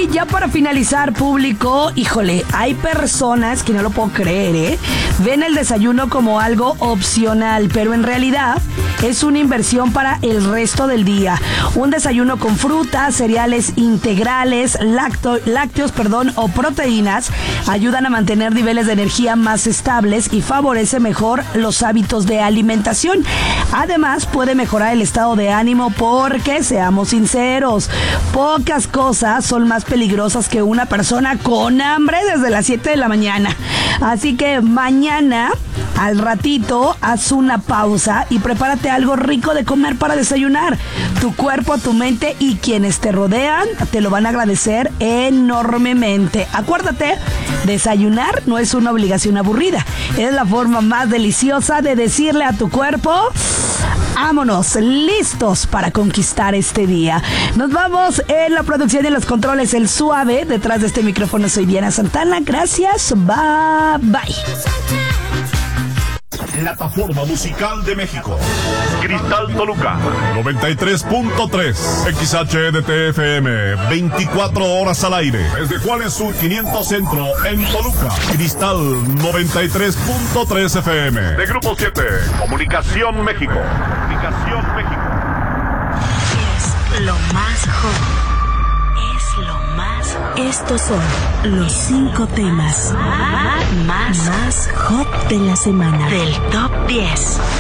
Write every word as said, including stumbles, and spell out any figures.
ya para finalizar, público, híjole, hay personas que no lo puedo creer, ¿eh? Ven el desayuno como algo opcional, pero en realidad es una inversión para el resto del día. Un desayuno con frutas, cereales integrales, lacto, lácteos, perdón, o proteínas ayudan a mantener niveles de energía más estables y favorece mejor los hábitos de alimentación. Además, puede mejorar el estado de ánimo porque, seamos sinceros, pocas cosas son más peligrosas que una persona con hambre desde las siete de la mañana. Así que mañana, al ratito, haz una pausa y prepárate algo rico de comer para desayunar. Tu cuerpo, tu mente y quienes te rodean te lo van a agradecer enormemente. Acuérdate, desayunar no es una obligación aburrida. Es la forma más deliciosa de decirle a tu cuerpo: vámonos, listos para conquistar este día. Nos vamos. En la producción y en los controles, el Suave. Detrás de este micrófono soy Diana Santana. Gracias. Bye, bye. Plataforma musical de México. Cristal Toluca. noventa y tres punto tres. X H D T F M. veinticuatro horas al aire. Desde Juárez Sur quinientos Centro en Toluca. Cristal noventa y tres punto tres F M. De Grupo siete. Comunicación México. Comunicación México. Es lo más hot. Es lo más hot. Estos son los cinco temas más, más hot de la semana. Del Top diez.